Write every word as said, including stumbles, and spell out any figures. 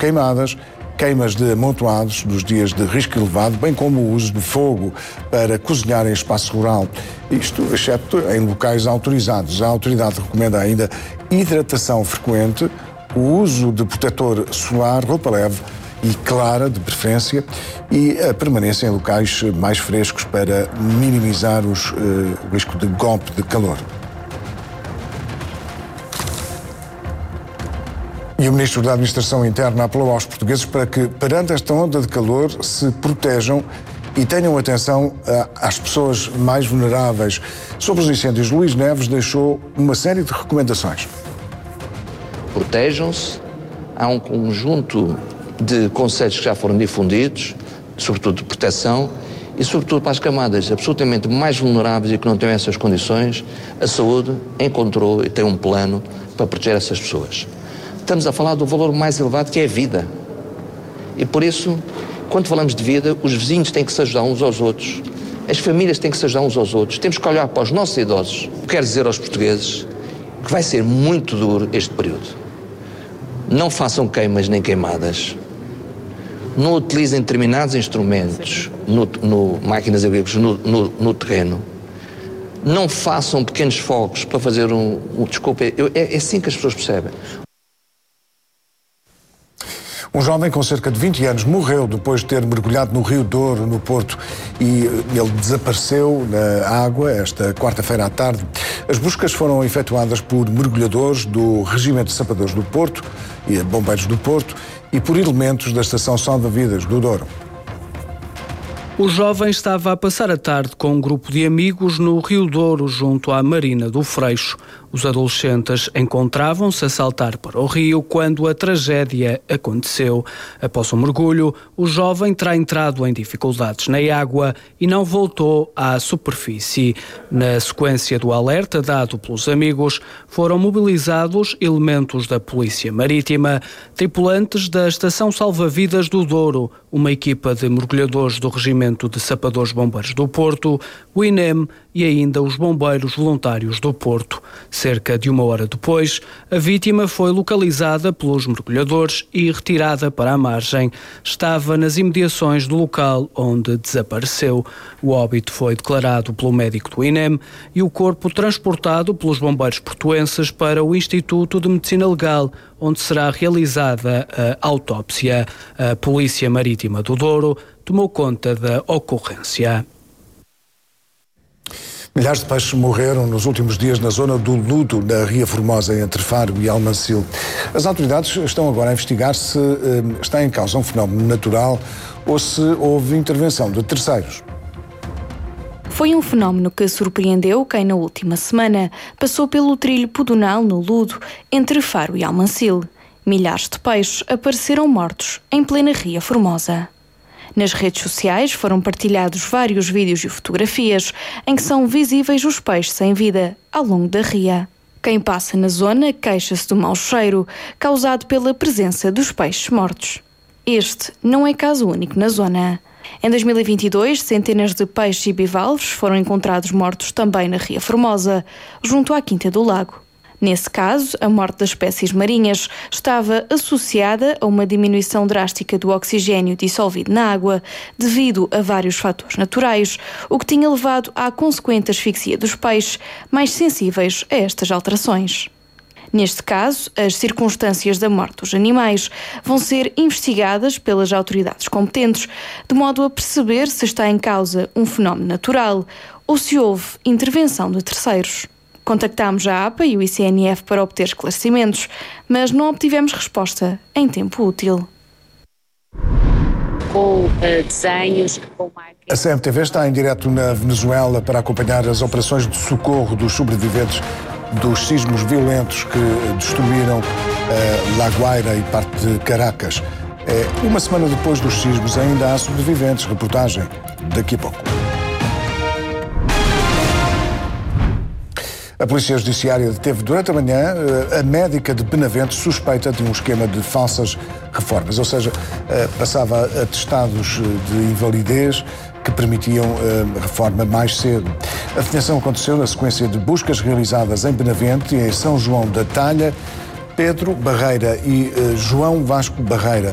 queimadas, queimas de amontoados nos dias de risco elevado, bem como o uso de fogo para cozinhar em espaço rural. Isto, exceto em locais autorizados. A autoridade recomenda ainda hidratação frequente, o uso de protetor solar, roupa leve e clara, de preferência, e a permanência em locais mais frescos para minimizar os, uh, o risco de golpe de calor. E o Ministro da Administração Interna apelou aos portugueses para que, perante esta onda de calor, se protejam e tenham atenção uh, às pessoas mais vulneráveis. Sobre os incêndios, Luís Neves deixou uma série de recomendações. Protejam-se, há um conjunto de conselhos que já foram difundidos, sobretudo de proteção, e sobretudo para as camadas absolutamente mais vulneráveis e que não têm essas condições, a saúde encontrou e tem um plano para proteger essas pessoas. Estamos a falar do valor mais elevado, que é a vida. E por isso, quando falamos de vida, os vizinhos têm que se ajudar uns aos outros, as famílias têm que se ajudar uns aos outros, temos que olhar para os nossos idosos. Quero dizer aos portugueses que vai ser muito duro este período. Não façam queimas nem queimadas. Não utilizem determinados instrumentos, no, no, máquinas agrícolas, no, no, no terreno. Não façam pequenos fogos para fazer um... um desculpe, eu, é, é assim que as pessoas percebem. Um jovem com cerca de vinte anos morreu depois de ter mergulhado no Rio Douro, no Porto, e ele desapareceu na água esta quarta-feira à tarde. As buscas foram efetuadas por mergulhadores do Regimento de Sapadores do Porto e Bombeiros do Porto e por elementos da Estação Salva-Vidas do Douro. O jovem estava a passar a tarde com um grupo de amigos no Rio Douro, junto à Marina do Freixo. Os adolescentes encontravam-se a saltar para o rio quando a tragédia aconteceu. Após o mergulho, o jovem terá entrado em dificuldades na água e não voltou à superfície. Na sequência do alerta dado pelos amigos, foram mobilizados elementos da Polícia Marítima, tripulantes da Estação Salva-Vidas do Douro, uma equipa de mergulhadores do Regimento de Sapadores Bombeiros do Porto, o I N E M e ainda os Bombeiros Voluntários do Porto. Cerca de uma hora depois, a vítima foi localizada pelos mergulhadores e retirada para a margem. Estava nas imediações do local onde desapareceu. O óbito foi declarado pelo médico do I N E M e o corpo transportado pelos bombeiros portuenses para o Instituto de Medicina Legal, onde será realizada a autópsia. A Polícia Marítima do Douro tomou conta da ocorrência. Milhares de peixes morreram nos últimos dias na zona do Ludo, na Ria Formosa, entre Faro e Almancil. As autoridades estão agora a investigar se eh, está em causa um fenómeno natural ou se houve intervenção de terceiros. Foi um fenómeno que surpreendeu quem na última semana passou pelo trilho pedonal no Ludo, entre Faro e Almancil. Milhares de peixes apareceram mortos em plena Ria Formosa. Nas redes sociais foram partilhados vários vídeos e fotografias em que são visíveis os peixes sem vida ao longo da ria. Quem passa na zona queixa-se do mau cheiro causado pela presença dos peixes mortos. Este não é caso único na zona. Em dois mil e vinte e dois, centenas de peixes e bivalves foram encontrados mortos também na Ria Formosa, junto à Quinta do Lago. Nesse caso, a morte das espécies marinhas estava associada a uma diminuição drástica do oxigênio dissolvido na água devido a vários fatores naturais, o que tinha levado à consequente asfixia dos peixes mais sensíveis a estas alterações. Neste caso, as circunstâncias da morte dos animais vão ser investigadas pelas autoridades competentes, de modo a perceber se está em causa um fenómeno natural ou se houve intervenção de terceiros. Contactámos a APA e o I C N F para obter esclarecimentos, mas não obtivemos resposta em tempo útil. Com uh, desenhos, com marcas. A C M T V está em direto na Venezuela para acompanhar as operações de socorro dos sobreviventes dos sismos violentos que destruíram uh, La Guaira e parte de Caracas. É, uma semana depois dos sismos ainda há sobreviventes. Reportagem daqui a pouco. A Polícia Judiciária deteve durante a manhã a médica de Benavente suspeita de um esquema de falsas reformas, ou seja, passava atestados de invalidez que permitiam a reforma mais cedo. A detenção aconteceu na sequência de buscas realizadas em Benavente e em São João da Talha. Pedro Barreira e João Vasco Barreira